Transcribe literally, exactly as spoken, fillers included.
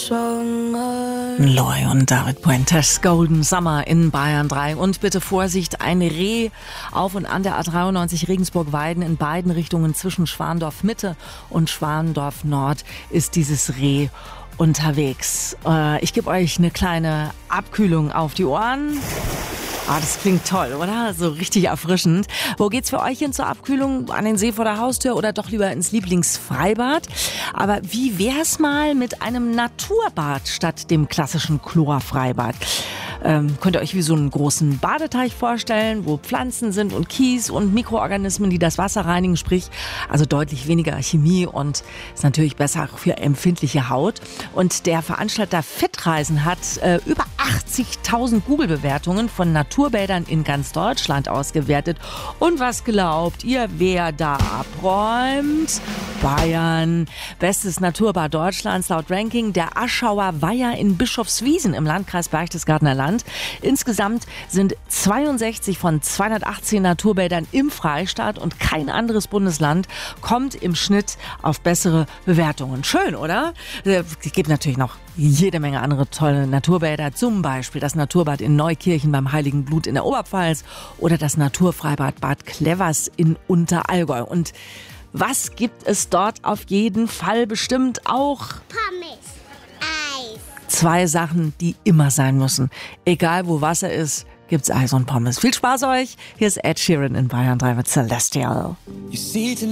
Loy und David Puentes, Golden Summer in Bayern drei. Und bitte Vorsicht, ein Reh auf und an der A dreiundneunzig Regensburg-Weiden in beiden Richtungen zwischen Schwandorf Mitte und Schwandorf Nord ist dieses Reh unterwegs. Äh, ich gebe euch eine kleine Abkühlung auf die Ohren. Ah, das klingt toll, oder? So richtig erfrischend. Wo geht's für euch hin zur Abkühlung? An den See vor der Haustür oder doch lieber ins Lieblingsfreibad? Aber wie wär's mal mit einem Naturbad statt dem klassischen Chlorfreibad? Ähm, könnt ihr euch wie so einen großen Badeteich vorstellen, wo Pflanzen sind und Kies und Mikroorganismen, die das Wasser reinigen, sprich also deutlich weniger Chemie und ist natürlich besser für empfindliche Haut. Und der Veranstalter Fitreisen hat äh, über achtzigtausend Google-Bewertungen von Naturbädern in ganz Deutschland ausgewertet. Und was glaubt ihr, wer da abräumt? Bayern. Bestes Naturbad Deutschlands laut Ranking der Aschauer Weiher in Bischofswiesen im Landkreis Berchtesgadener Land. Insgesamt sind zweiundsechzig von zweihundertachtzehn Naturbädern im Freistaat und kein anderes Bundesland kommt im Schnitt auf bessere Bewertungen. Schön, oder? Es gibt natürlich noch jede Menge andere tolle Naturbäder, zum Beispiel das Naturbad in Neukirchen beim Heiligen Blut in der Oberpfalz oder das Naturfreibad Bad Clevers in Unterallgäu. Und was gibt es dort auf jeden Fall bestimmt auch? Pommes, Eis. Zwei Sachen, die immer sein müssen. Egal wo Wasser ist, gibt's Eis und Pommes. Viel Spaß euch. Hier ist Ed Sheeran in Bayern drei mit Celestial.